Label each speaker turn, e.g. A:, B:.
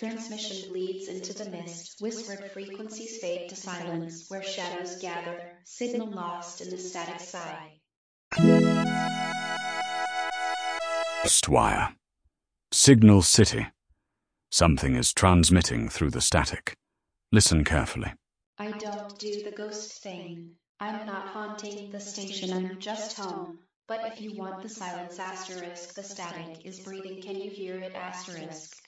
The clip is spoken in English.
A: Transmission bleeds into the mist, whispered frequencies fade to silence, where shadows gather, signal lost in the static sigh.
B: Wire. Signal City. Something is transmitting through the static. Listen carefully.
A: I don't do the ghost thing. I'm not haunting the station, I'm just home. But if you want the silence asterisk, the static is breathing, can you hear it asterisk?